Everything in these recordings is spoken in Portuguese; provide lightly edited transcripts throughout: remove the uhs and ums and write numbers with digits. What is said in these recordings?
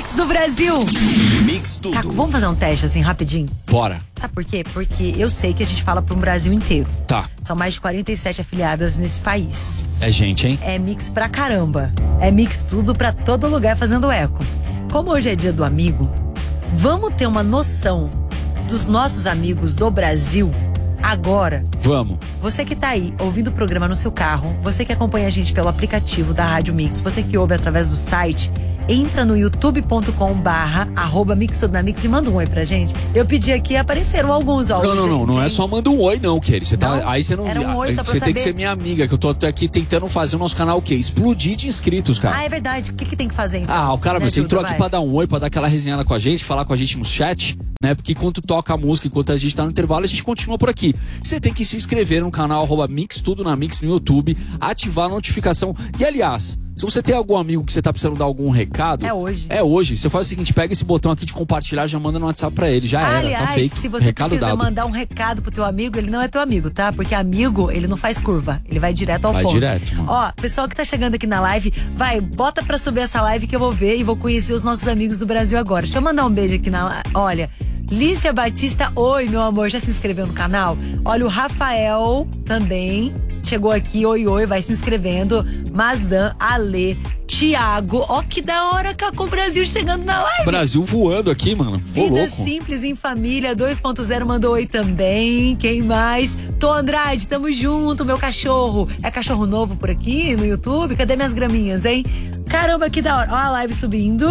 Mix do Brasil. Mix tudo. Caco, vamos fazer um teste assim, rapidinho? Bora. Sabe por quê? Porque eu sei que a gente fala para um Brasil inteiro. Tá. São mais de 47 afiliadas nesse país. É gente, hein? É mix pra caramba. É mix tudo pra todo lugar fazendo eco. Como hoje é dia do amigo, vamos ter uma noção dos nossos amigos do Brasil agora. Vamos. Você que tá aí ouvindo o programa no seu carro, você que acompanha a gente pelo aplicativo da Rádio Mix, você que ouve através do site, entra no youtube.com/@mix tudo na mix e manda um oi pra gente. Eu pedi aqui, apareceram alguns. Ó, Não é só manda um oi não, Kelly. Você tá, Não? aí você não Era um oi só pra você tem que saber. ser minha amiga, que eu tô aqui tentando fazer o nosso canal o quê? Explodir de inscritos, cara. Ah, é verdade. O que tem que fazer então? Ah, o cara, Me mas você ajuda, entrou aqui vai. pra dar um oi, pra dar aquela resenhada com a gente, falar com a gente no chat, né? Porque enquanto toca a música, enquanto a gente tá no intervalo, a gente continua por aqui. Você tem que se inscrever no canal @Mix Tudo na Mix no YouTube, ativar a notificação. E aliás, se você tem algum amigo que você tá precisando dar algum recado... É hoje. É hoje. Você faz o seguinte, pega esse botão aqui de compartilhar, já manda no WhatsApp pra ele. Já era, Aliás, tá feito. se você Recado precisa dado. mandar um recado pro teu amigo, ele não é teu amigo, tá? Porque amigo, ele não faz curva. Ele vai direto ao Vai ponto. direto, mano. Ó, pessoal que tá chegando aqui na live, vai, bota pra subir essa live que eu vou ver e vou conhecer os nossos amigos do Brasil agora. Deixa eu mandar um beijo aqui na... Olha... Lícia Batista, oi, meu amor, já se inscreveu no canal? Olha, o Rafael também chegou aqui, oi, vai se inscrevendo. Mazdan, Ale, Thiago, ó que da hora, Caco, Brasil chegando na live. Brasil voando aqui, mano. Tô Vida louco. Simples em Família 2.0 mandou oi também. Quem mais? Tô Andrade, tamo junto, meu cachorro. É cachorro novo por aqui no YouTube? Cadê minhas graminhas, hein? Caramba, que da hora. Ó a live subindo.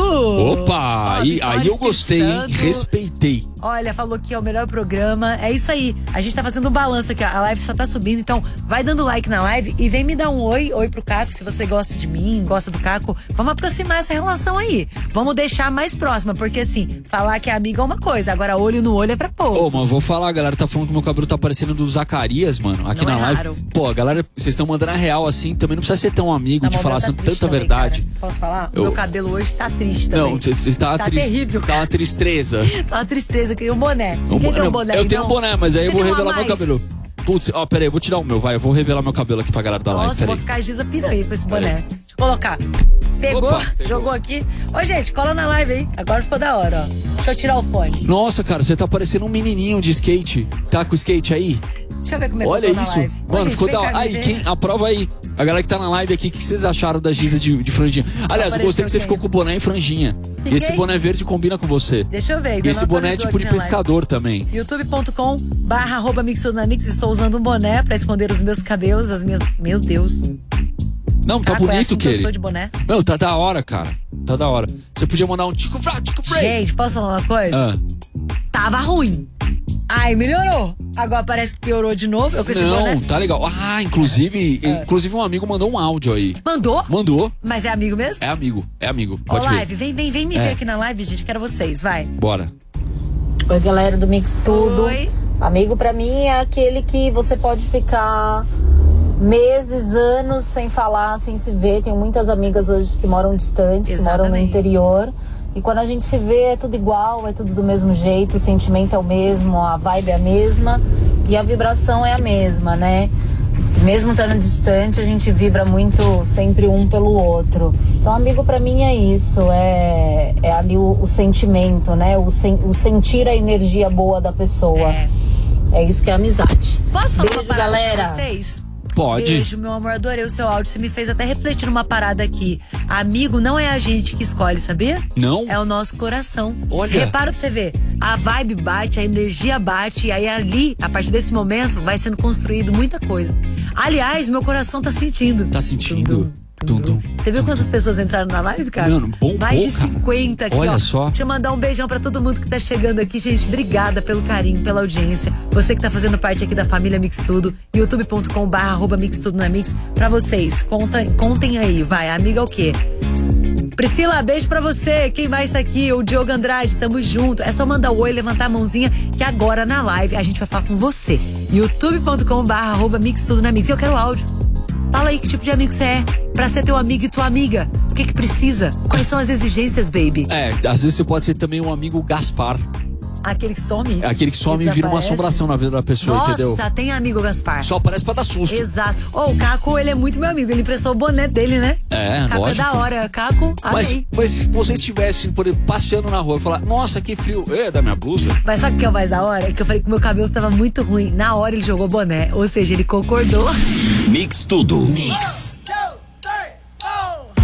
Opa, Ó, aí Vitória eu gostei, hein? Espírito Santo. Respeitei. Olha, falou que é o melhor programa. É isso aí. A gente tá fazendo um balanço aqui. A live só tá subindo. Então, vai dando like na live e vem me dar um oi pro Caco. Se você gosta de mim, gosta do Caco, vamos aproximar essa relação aí. Vamos deixar mais próxima. Porque assim, falar que é amiga é uma coisa. Agora, olho no olho é pra poucos. Ô, mas vou falar, a galera tá falando que meu cabelo tá parecendo do Zacarias, mano, aqui Não na é live. raro. Pô, a galera, vocês estão mandando a real assim, também não precisa ser tão amigo de Não, falar meu tá assim, triste tanta também, verdade. cara. Posso falar? Eu- Meu cabelo hoje tá triste também. Não, você tá, Tá terrível, tá uma tristeza. Tá uma tristeza. Eu queria um boné. Ninguém tem um boné Eu aí, tenho não? um boné, mas aí Você eu vou tem um a revelar meu mais? cabelo. Putz, ó, pera aí, eu vou tirar o meu, vai, eu vou revelar meu cabelo aqui pra galera da live, Nossa, eu pera vou aí. ficar Giza Piranha com esse Pera boné. aí. Deixa eu colocar. Pegou, Opa, pegou. jogou aqui. Ô, gente, cola na live aí. Agora ficou da hora, ó. Deixa eu tirar o fone. Nossa, cara, você tá parecendo um menininho de skate. Tá com skate aí? Deixa eu ver como é que Olha eu tô na isso. live. Ô, Mano, gente, ficou vem da cá hora. me Aí, ver. quem aprova aí? A galera que tá na live aqui, o que vocês acharam da Giza de franjinha? Aliás, eu gostei Apareceu que você quem? ficou com o boné e franjinha. Fiquei? E esse boné verde combina com você. Deixa eu ver. ainda E esse não boné é atualizou tipo de aqui na live. pescador também. youtube.com/@mixodunamix. Estou usando um boné pra esconder os meus cabelos, as minhas... Meu Deus. Não, tá Caco, é bonito, assim que eu Kelly. sou de boné. Não, tá da hora, cara. Tá da hora. Você podia mandar um tico vrá, tico break. Gente, posso falar uma coisa? Ah, Tava ruim. Ai, melhorou. Agora parece que piorou de novo. Eu com esse não, boné. tá legal. Ah, inclusive um amigo mandou um áudio aí. Mandou? Mandou. Mas é amigo mesmo? É amigo. Ó, Pode ver. live, vem me ver aqui na live, gente. Quero vocês, vai. Bora. Oi, galera do Mix Tudo. Oi. Amigo pra mim é aquele que você pode ficar meses, anos sem falar, sem se ver. Tenho muitas amigas hoje que moram distantes, que moram no Exatamente. interior. E quando a gente se vê é tudo igual, é tudo do mesmo jeito, o sentimento é o mesmo, a vibe é a mesma e a vibração é a mesma, né? Mesmo estando distante, a gente vibra muito sempre um pelo outro. Então, amigo pra mim é isso, é ali o sentimento, né? O sentir a energia boa da pessoa. É isso que é amizade. Posso falar Beijo, uma parada galera. pra vocês? Pode. Beijo, meu amor, adorei o seu áudio. Você me fez até refletir numa parada aqui. Amigo não é a gente que escolhe, sabia? Não? É o nosso coração. Olha. Repara pra você ver. A vibe bate, a energia bate, e aí ali, a partir desse momento, vai sendo construído muita coisa. Aliás, meu coração tá sentindo. Tá sentindo? Tum-tum. Você viu quantas pessoas entraram na live, cara? Mano, bombou, Mais de cara. 50 aqui, Olha ó. só. Deixa eu mandar um beijão pra todo mundo que tá chegando aqui, gente. Obrigada pelo carinho, pela audiência. Você que tá fazendo parte aqui da família Mix Tudo, youtube.com/@mix tudo na Mix. Pra vocês, contem aí, vai. Amiga o quê? Priscila, beijo pra você. Quem mais tá aqui? O Diogo Andrade, tamo junto. É só mandar o oi, levantar a mãozinha, que agora na live a gente vai falar com você. youtube.com/@mix tudo na Mix. E eu quero áudio. Fala aí que tipo de amigo você é. Pra ser teu amigo e tua amiga. O que precisa? Quais são as exigências, baby? É, às vezes você pode ser também um amigo Gaspar. Aquele que some. É aquele que some e vira uma assombração na vida da pessoa, Nossa, entendeu? tem amigo, Gaspar. Só aparece pra dar susto. Exato. O Caco, ele é muito meu amigo. Ele emprestou o boné dele, né? Caco lógico. É da hora. Caco, amei. Mas se você estivesse, por exemplo, passeando na rua e falar, nossa, que frio, da minha blusa. Mas sabe o que é o mais da hora? É que eu falei que meu cabelo tava muito ruim. Na hora ele jogou boné. Ou seja, ele concordou. Mix Tudo. Mix.